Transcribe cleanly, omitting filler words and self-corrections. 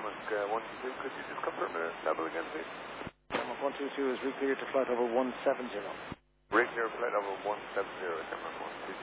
Denmark 122. Could you just confirm the level again, please? Denmark 122 is recleared to flight level 170. Reclear flight level 170, Denmark 122.